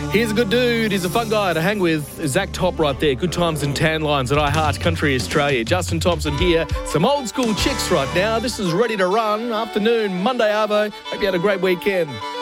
He's a good dude. He's a fun guy to hang with. Zach Top right there. Good times and tan lines at I Heart Country Australia. Justin Thompson here. Some old school chicks right now. This is Ready to Run. Afternoon, Monday Arvo. Hope you had a great weekend.